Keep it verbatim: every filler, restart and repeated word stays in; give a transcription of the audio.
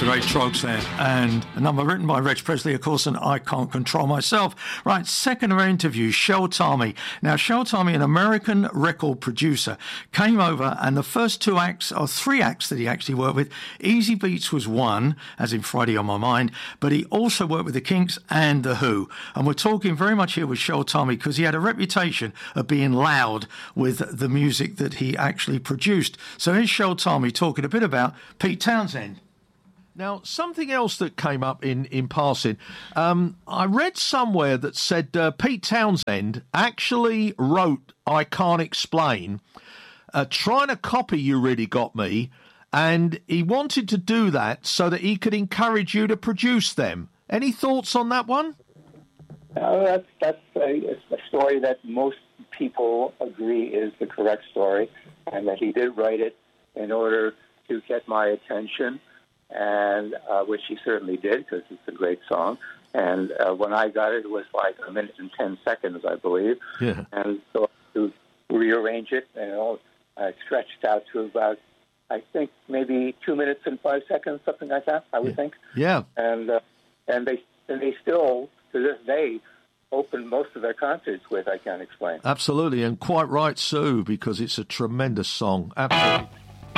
the great Troggs there, and a number written by Reg Presley, of course, and I Can't Control Myself. Right, second of our interview, Shel Talmy. Now, Shel Talmy, an American record producer, came over, and the first two acts, or three acts that he actually worked with, Easy Beats was one, as in Friday on My Mind, but he also worked with the Kinks and the Who. And we're talking very much here with Shel Talmy because he had a reputation of being loud with the music that he actually produced. So here's Shel Talmy talking a bit about Pete Townshend. Now, something else that came up in, in passing, um, I read somewhere that said uh, Pete Townshend actually wrote I Can't Explain, uh, trying to copy You Really Got Me, and he wanted to do that so that he could encourage you to produce them. Any thoughts on that one? Uh, that's that's a, a story that most people agree is the correct story, and that he did write it in order to get my attention. And uh, which he certainly did, because it's a great song. And uh, when I got it, it was like a minute and ten seconds, I believe. Yeah. And so to rearrange it, you know, I stretched out to about, I think, maybe two minutes and five seconds, something like that, I would yeah. think. Yeah. And uh, and they and they still, to this day, open most of their concerts with I Can't Explain. Absolutely, and quite right, Sue, because it's a tremendous song. Absolutely.